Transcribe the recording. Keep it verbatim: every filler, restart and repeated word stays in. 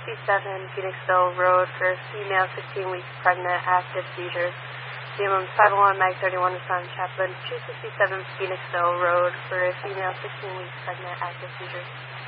sixty-seven Phoenixville Road for a female sixteen weeks pregnant, active seizures. D M five oh one Mag thirty-one is on Chaplain two sixty-seven Phoenixville Road for a female sixteen weeks pregnant, active seizures.